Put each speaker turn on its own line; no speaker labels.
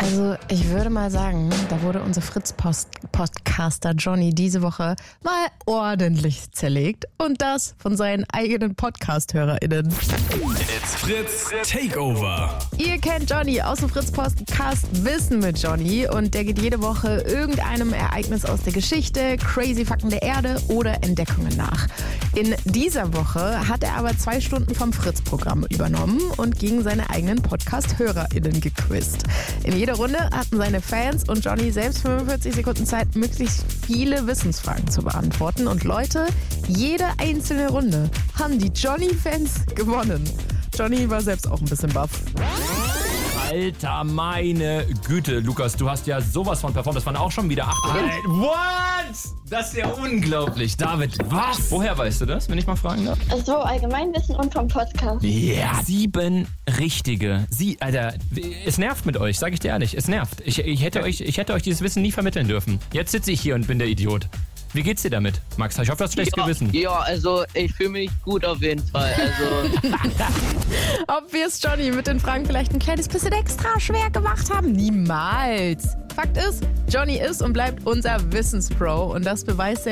Also ich würde mal sagen, da wurde unser Fritz-Podcaster Johnny diese Woche mal ordentlich zerlegt. Und das von seinen eigenen Podcast-HörerInnen.
It's Fritz Takeover.
Ihr kennt Johnny aus dem Fritz-Podcast Wissen mit Johnny. Und der geht jede Woche irgendeinem Ereignis aus der Geschichte, crazy Fakten der Erde oder Entdeckungen nach. In dieser Woche hat er aber 2 Stunden vom Fritz-Programm übernommen und gegen seine eigenen Podcast-HörerInnen gequizt. In jeder Runde hatten seine Fans und Johnny selbst 45 Sekunden Zeit, möglichst viele Wissensfragen zu beantworten. Und Leute, jede einzelne Runde haben die Johnny-Fans gewonnen. Johnny war selbst auch ein bisschen baff.
Alter, meine Güte, Lukas, du hast ja sowas von performt. Das waren auch schon wieder 8.
What? Das ist ja unglaublich. David, was?
Woher weißt du das, wenn ich mal fragen darf?
So, Allgemeinwissen und vom Podcast.
Ja, 7 richtige. Alter, es nervt mit euch, sag ich dir ehrlich. Es nervt. Ich hätte euch dieses Wissen nie vermitteln dürfen. Jetzt sitze ich hier und bin der Idiot. Wie geht's dir damit, Max? Ich hoffe, du hast schlechtes Gewissen.
Ja, also ich fühle mich gut auf jeden Fall. Also
Ob wir es Johnny mit den Fragen vielleicht ein kleines bisschen extra schwer gemacht haben? Niemals. Fakt ist, Johnny ist und bleibt unser Wissenspro und das beweist er